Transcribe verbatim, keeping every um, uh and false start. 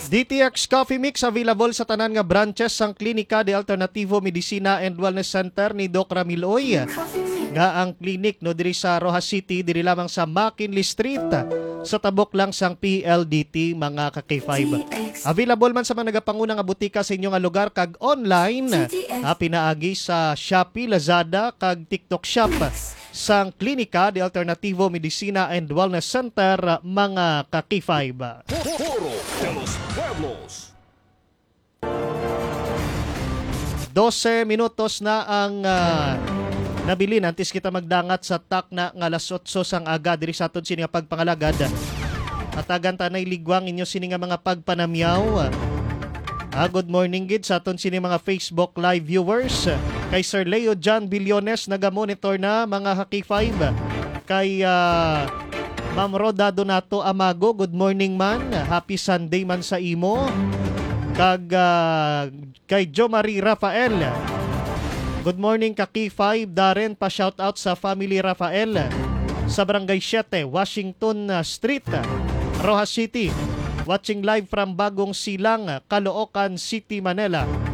D T X Coffee Mix available sa tanan nga branches sang Klinika de Alternativo Medicina and Wellness Center ni Doc Ramiloy. Nga ang klinik no diri sa Rojas City, diri lamang sa McKinley Street, sa tabok lang sang P L D T mga ka K five. Available man sa mga nagapangunang nga butika sa inyong nga lugar kag online, ha, pinaagi sa Shopee, Lazada kag TikTok Shop sang Klinika de Alternativo Medicina and Wellness Center mga ka K five. Foro de los Pueblos. dose minutos na ang uh, nabilin antes kita magdangat sa tak na nga alas otso sang aga diri sa aton sini nga pagpangalagad. Atagan tanay ligwang inyo sini nga mga pagpanamyaw. Ah, good morning gid sa aton sini mga Facebook live viewers. Kay Sir Leo John Billones naga-monitor na mga Haki five. Kay uh, Ma'am Roda Donato Amago, good morning man. Happy Sunday man sa imo. Kag uh, kay Jo Marie Rafael, good morning ka K five. Darren, pa shout out sa family Rafael sa Barangay seven, Washington Street, Rojas City. Watching live from Bagong Silang, Caloocan City, Manila.